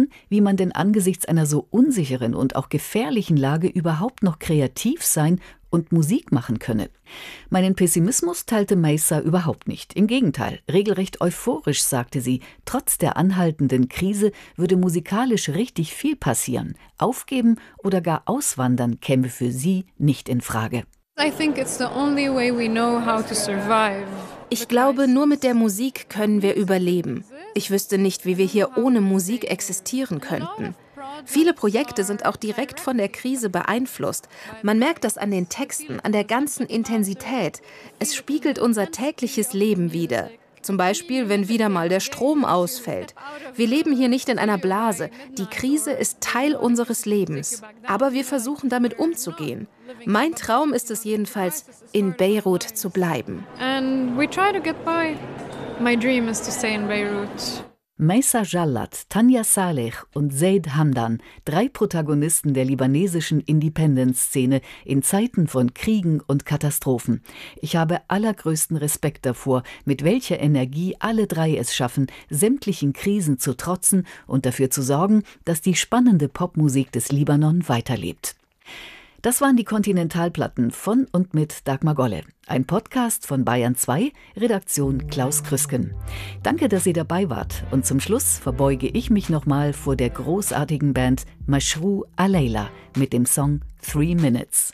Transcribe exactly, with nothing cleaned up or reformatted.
wissen, wie man denn angesichts einer so unsicheren und auch gefährlichen Lage überhaupt noch kreativ sein und Musik machen könne. Meinen Pessimismus teilte Maysa überhaupt nicht. Im Gegenteil, regelrecht euphorisch sagte sie, trotz der anhaltenden Krise würde musikalisch richtig viel passieren. Aufgeben oder gar auswandern käme für sie nicht in Frage. Ich glaube, nur mit der Musik können wir überleben. Ich wüsste nicht, wie wir hier ohne Musik existieren könnten. Viele Projekte sind auch direkt von der Krise beeinflusst. Man merkt das an den Texten, an der ganzen Intensität. Es spiegelt unser tägliches Leben wider. Zum Beispiel, wenn wieder mal der Strom ausfällt. Wir leben hier nicht in einer Blase. Die Krise ist Teil unseres Lebens. Aber wir versuchen damit umzugehen. Mein Traum ist es jedenfalls, in Beirut zu bleiben. And we try to get by. My dream is to stay in Beirut. Maysa Jallat, Tanja Saleh und Zeid Hamdan, drei Protagonisten der libanesischen Independence-Szene in Zeiten von Kriegen und Katastrophen. Ich habe allergrößten Respekt davor, mit welcher Energie alle drei es schaffen, sämtlichen Krisen zu trotzen und dafür zu sorgen, dass die spannende Popmusik des Libanon weiterlebt. Das waren die Kontinentalplatten von und mit Dagmar Golle. Ein Podcast von Bayern zwei, Redaktion Klaus Krüsken. Danke, dass ihr dabei wart. Und zum Schluss verbeuge ich mich nochmal vor der großartigen Band Mashru Alayla mit dem Song Three Minutes.